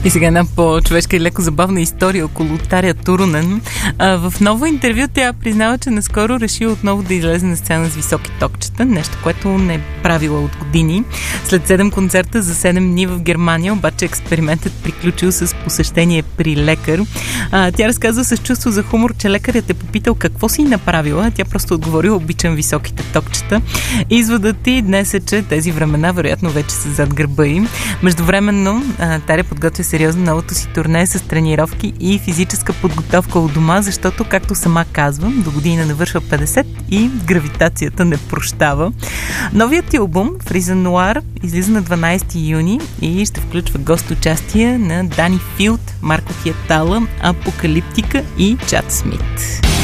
И сега една по-човешка и леко забавна история около Таря Туруnen. В ново интервю тя признава, че наскоро решила отново да излезе на сцена с високи токчета, нещо, което не е правила от години. След 7 концерта за 7 дни в Германия, обаче експериментът приключил с посещение при лекар. Тя разказва с чувство за хумор, че лекарят е попитал какво си направила. Тя просто отговорила: обичам високите токчета. Изводът и днес е, че тези времена вероятно вече са зад гърба им. Междувременно Таря подготвя сериозно новото си турне с тренировки и физическа подготовка от дома, защото, както сама казвам, до година навършва 50 и гравитацията не прощава. Новият ти албум Frozen Noir излиза на 12 юни и ще включва гост-участие на Дани Филд, Марко Хиатала, Апокалиптика и Чад Смит.